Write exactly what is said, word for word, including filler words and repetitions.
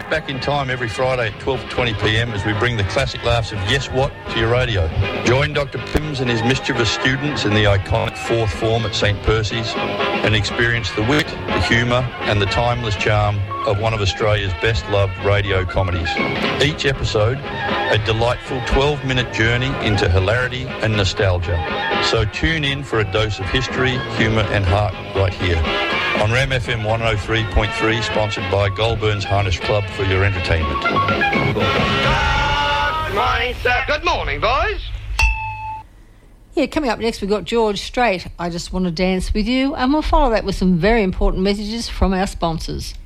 back in time every Friday at twelve twenty p m as we bring the classic laughs of Yes What to your radio. Join Doctor Pims and his mischievous students in the iconic fourth form at St Percy's and experience the wit, the humour and the timeless charm of one of Australia's best-loved radio comedies. Each episode, a delightful twelve-minute journey into hilarity and nostalgia. So tune in for a dose of history, humour and heart right here on Ram F M one oh three point three, sponsored by Goulburn's Harness Club for your entertainment. Good morning, sir. Good morning, boys. Yeah, coming up next, we've got George Strait, I Just Want to Dance With You, and we'll follow that with some very important messages from our sponsors.